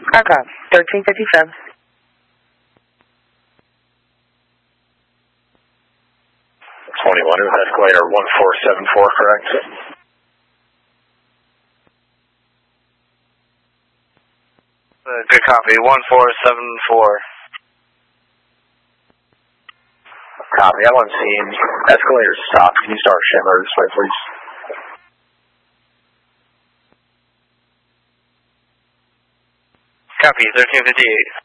Okay, 1357. With escalator 1474, correct? Good copy, 1474. Copy, I'm on scene. Escalator stopped. Can you start Schindler this way, please? Copy, 1358.